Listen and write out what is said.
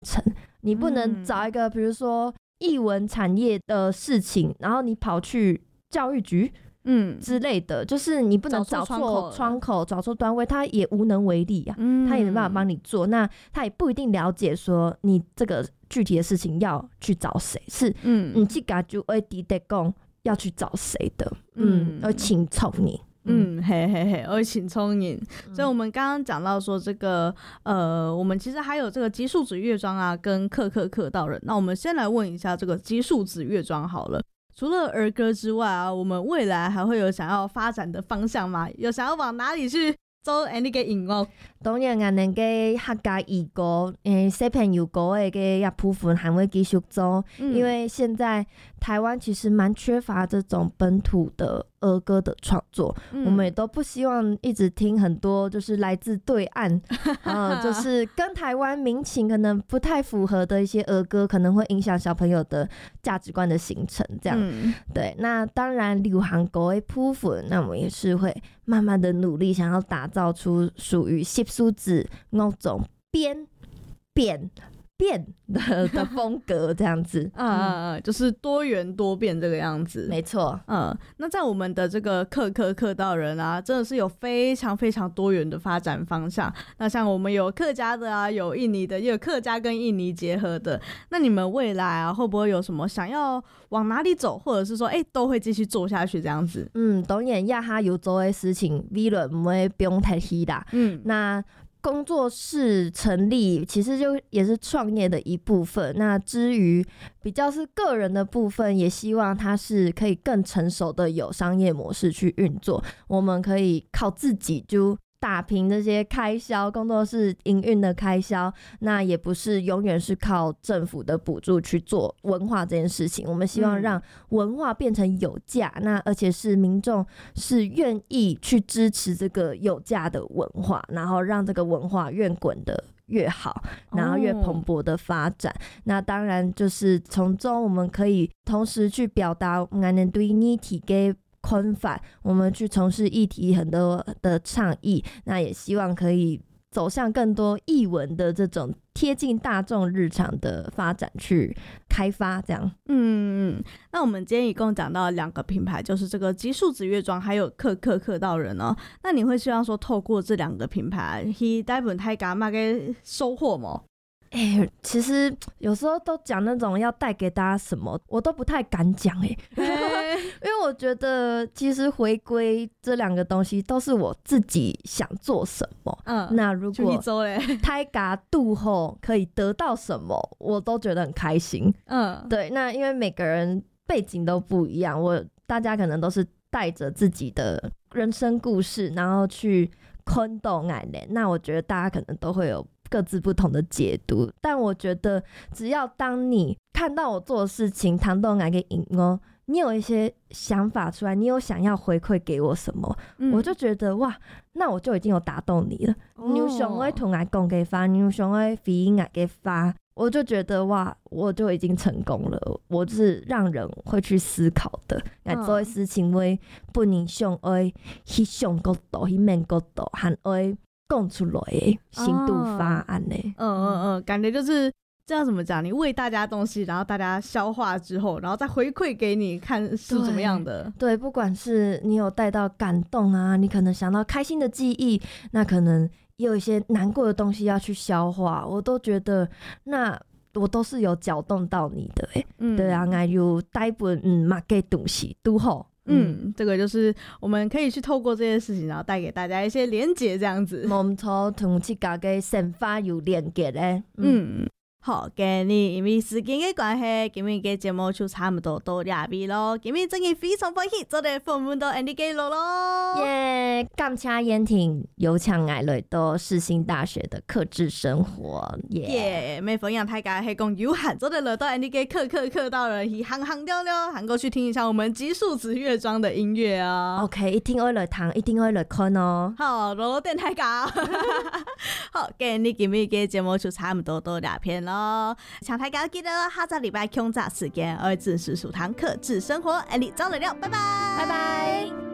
程，你不能找一个比如说艺文产业的事情，然后你跑去教育局之类的，就是你不能找错窗口，找错单位，他也无能为力啊，他也没办法帮你做，那他也不一定了解说你这个具体的事情要去找谁，是你这个就会直接讲要去找谁的，要请聪你。 嘿嘿嘿，我请聪颖。所以我们刚刚讲到说这个我们其实还有这个奇数子乐庄啊跟克克克道人。那我们先来问一下这个奇数子乐庄好了，除了儿歌之外啊，我们未来还会有想要发展的方向吗？有想要往哪里去走你嘅音乐？ 當然我哋嘅客家兒歌小朋友歌嘅一部分還會繼續做，因為現在台灣其實蠻缺乏這種本土的兒歌的創作，我們也都不希望一直聽很多就是來自對岸就是跟台灣民情可能不太符合的一些兒歌，可能會影響小朋友的價值觀的形成這樣對，那當然流行歌的部分，那我們也是會慢慢的努力想要打造出屬於習數字那種變的風格這樣子就是多元多變這個樣子， 沒錯。 那在我們的這個克克克道人啊，真的是有非常非常多元的發展方向。那像我們有客家的啊，有印尼的，也有客家跟印尼結合的。那你們未來啊，會不會有什麼想要往哪裡走，或者是說都會繼續做下去這樣子？ 當然也還有做的事情未來不會不用太細啦。那工作室成立其實就也是創業的一部分，那至於比較是個人的部分，也希望它是可以更成熟的有商業模式去運作，我們可以靠自己就打平這些開銷，工作室營運的開銷，那也不是永遠是靠政府的補助去做文化這件事情，我們希望讓文化變成有價，那而且是民眾是願意去支持這個有價的文化，然後讓這個文化越滾得越好，然後越蓬勃的發展那當然就是從中我們可以同時去表達我們對議題的看法，我們去從事議題很多的倡議，那也希望可以走向更多藝文的這種貼近大眾日常的發展去開發這樣。 那我們今天一共講到2個品牌，就是這個奇數子樂莊還有克克克道人哦。那你會希望說透過這2個品牌去帶給大家乜嘅收穫嗎？ 其實有時候都講那種要帶給大家什麼，我都不太敢講因為我覺得其實回歸這2個東西都是我自己想做什麼。那如果大家度後可以得到什麼，我都覺得很開心。對，那因為每個人背景都不一樣，大家可能都是帶着自己的人生故事，然後去看到愛的，那我覺得大家可能都會有各自不同的解讀，但我覺得只要當你看到我做的事情談到愛的音樂，你有一些想法出來，你有想要回饋給我什麼，我就覺得哇，那我就已經有打動你了。你有想要同我講嘅話，你有想要回應我嘅話，我就覺得哇，我就已經成功了。我就是讓人會去思考的，來做的事情會不能想要去想角度，去面角度，還會講出來的深度發案呢。 感覺就是這樣怎麼講？你餵大家東西，然後大家消化之後，然後再回饋給你看是怎麼樣的。 對，不管是你有帶到感動啊，你可能想到開心的記憶，那可能也有一些難過的東西要去消化，我都覺得那我都是有攪動到你的對啊，我有帶本嘛嘅東西都好。 這個就是我們可以去透過這些事情，然後帶給大家一些連結，這樣子。 冇錯，同自家嘅想法有連結咧。 好，今日因為時間嘅關係，今日嘅節目就差唔多到呢邊咯。今日真係非常歡喜，做哋訪問到 Andy 嘅咯。 耶，感謝燕婷有請我來到世新大學的客製生活。 每分享大家係講有閒，做哋來到 Andy 嘅克克克道人，去行行溜溜，行過去聽一下我們奇數子樂莊的音樂啊。 OK， 一定會來聽，一定會來看哦。 好，羅電大家。好，今日嘅節目就差唔多到呢邊咯。請大家記得下個禮拜空雜時間，我準時收聽客製生活，Andy 走來了，拜拜， 拜拜。